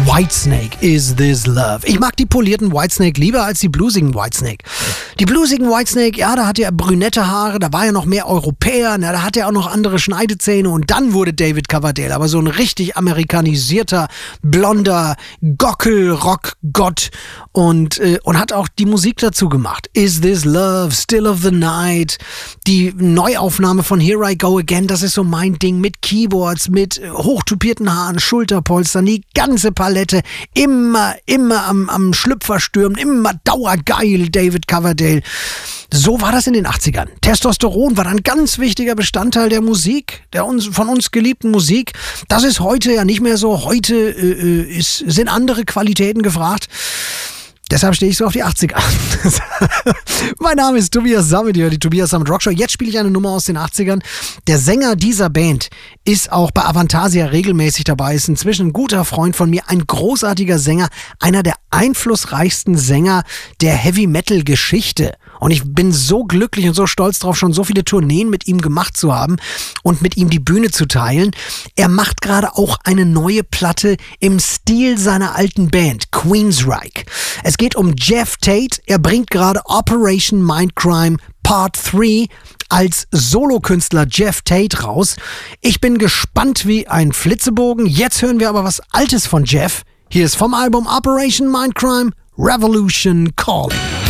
Whitesnake, Is This Love? Ich mag die polierten Whitesnake lieber als die bluesigen Whitesnake. Die bluesigen Whitesnake, ja, da hatte er brünette Haare, da war er noch mehr Europäer, da hatte er auch noch andere Schneidezähne und dann wurde David Coverdale aber so ein richtig amerikanisierter, blonder Gockel-Rock-Gott und hat auch die Musik dazu gemacht. Is This Love, Still of the Night, die Neuaufnahme von Here I Go Again, das ist so mein Ding, mit Keyboards, mit hochtupierten Haaren, Schulterpolstern, die ganze Palette, immer am Schlüpfer stürmen, immer dauergeil, David Coverdale. So war das in den 80ern. Testosteron war dann ein ganz wichtiger Bestandteil der Musik, von uns geliebten Musik. Das ist heute ja nicht mehr so. Heute sind andere Qualitäten gefragt. Deshalb stehe ich so auf die 80er. Mein Name ist Tobias Sammet, die Tobias Sammet Rockshow. Jetzt spiele ich eine Nummer aus den 80ern. Der Sänger dieser Band ist auch bei Avantasia regelmäßig dabei, ist inzwischen ein guter Freund von mir, ein großartiger Sänger, einer der einflussreichsten Sänger der Heavy-Metal-Geschichte. Und ich bin so glücklich und so stolz drauf, schon so viele Tourneen mit ihm gemacht zu haben und mit ihm die Bühne zu teilen. Er macht gerade auch eine neue Platte im Stil seiner alten Band, Queensryche. Es geht um Geoff Tate. Er bringt gerade Operation Mindcrime Part 3 als Solokünstler Geoff Tate raus. Ich bin gespannt wie ein Flitzebogen. Jetzt hören wir aber was Altes von Geoff. Hier ist vom Album Operation Mindcrime Revolution Calling.